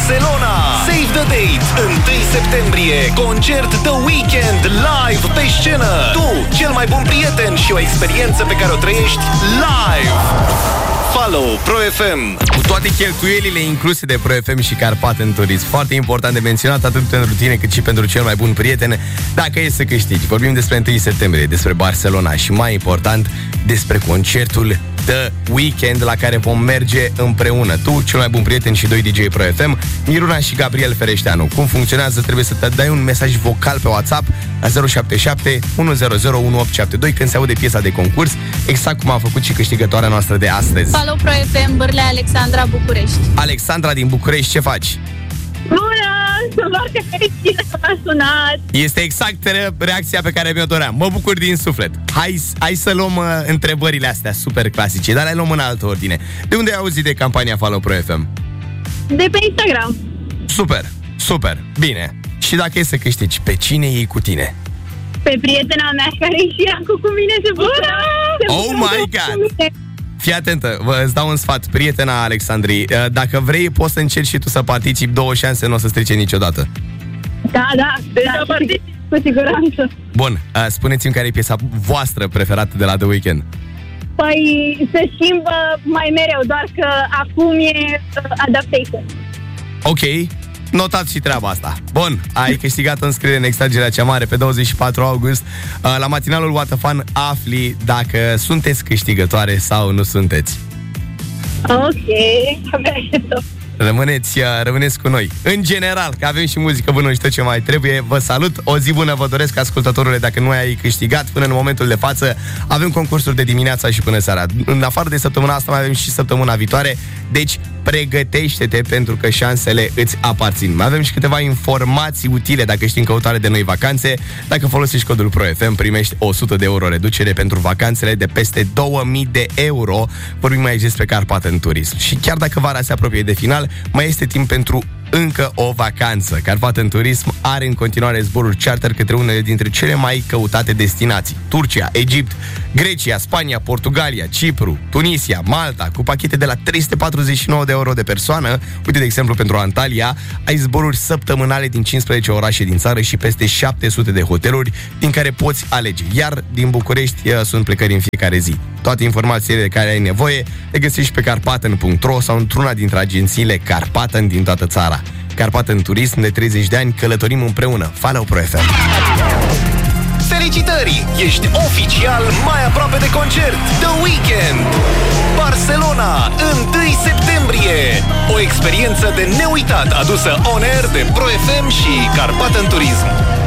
Barcelona. Save the date, 1 septembrie, concert The Weeknd live pe scenă. Tu, cel mai bun prieten și o experiență pe care o trăiești live. Follow Pro FM. Cu toate cheltuielile incluse de Pro FM și Carpathia Tourism. Foarte important de menționat atât pentru tine cât și pentru cel mai bun prieten, dacă e să câștigi. Vorbim despre 1 septembrie, despre Barcelona și mai important despre concertul The Weeknd la care vom merge împreună. Tu, cel mai bun prieten și 2 DJ Pro FM, Miruna și Gabriel Fereșteanu. Cum funcționează? Trebuie să te dai un mesaj vocal pe WhatsApp la 077 100 1872 când se aude piesa de concurs, exact cum a făcut și câștigătoarea noastră de astăzi. Follow Pro FM, Bârlea, Alexandra, București. Alexandra din București, ce faci? Bună! Sunt foarte fericită că m-a sunat. Este exact reacția pe care mi-o doream. Mă bucur din suflet. Hai să luăm întrebările astea super clasice, dar le luăm în altă ordine. De unde ai auzit de campania Follow Pro FM? De pe Instagram. Super, bine. Și dacă e să câștigi, pe cine iei cu tine? Pe prietena mea care e și ea cu mine se bucură. Oh my God! Fii atentă, îți dau un sfat, prietena Alexandrii. Dacă vrei, poți să încerci și tu să participi, 2 șanse, nu o să strice niciodată. Da, particip, cu siguranță. Bun, spuneți-mi care e piesa voastră preferată de la The Weeknd. Păi se schimbă mai mereu, doar că acum e Adaptation. Ok, notat și treaba asta. Bun, ai câștigat înscriere în extragerea cea mare pe 24 august. La matinalul What the Fun afli dacă sunteți câștigătoare sau nu sunteți. Ok, abia așteptăm. Rămâneți cu noi. În general, că avem și muzică bună și tot ce mai trebuie. Vă salut, o zi bună vă doresc, ascultătorule. Dacă nu ai câștigat până în momentul de față, avem concursuri de dimineața și până seara. În afară de săptămâna asta, mai avem și săptămâna viitoare. Deci pregătește-te pentru că șansele îți aparțin. Mai avem și câteva informații utile dacă ești în căutare de noi vacanțe. Dacă folosești codul Pro FM, primești 100 de euro reducere pentru vacanțele de peste 2000 de euro. Vorbim aici despre Carpathia Tourism. Și chiar dacă vara se apropie de final, mai este timp pentru încă o vacanță. Carpathia Tourism are în continuare zboruri charter către unele dintre cele mai căutate destinații: Turcia, Egipt, Grecia, Spania, Portugalia, Cipru, Tunisia, Malta, cu pachete de la 349 de euro de persoană. Uite, de exemplu, pentru Antalya ai zboruri săptămânale din 15 orașe din țară și peste 700 de hoteluri din care poți alege. Iar din București sunt plecări în fiecare zi. Toate informațiile de care ai nevoie le găsești pe carpathen.ro sau într-una dintre agențiile Carpathen din toată țara. Carpathia Tourism, de 30 de ani, călătorim împreună. Follow Pro FM. Felicitări! Ești oficial mai aproape de concert The Weeknd Barcelona, 1 septembrie. O experiență de neuitat adusă on air de Pro FM și Carpathia Tourism.